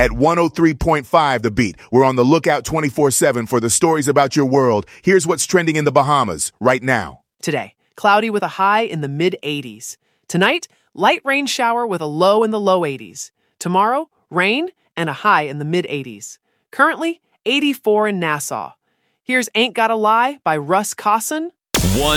at 103.5 The Beat. We're on the lookout 24/7 for the stories about your world. Here's what's trending in the Bahamas right now. Today, cloudy with a high in the mid-80s. Tonight, light rain shower with a low in the low 80s. Tomorrow, rain and a high in the mid-80s. Currently, 84 in Nassau. Here's Ain't Gotta Lie by Russ Cosson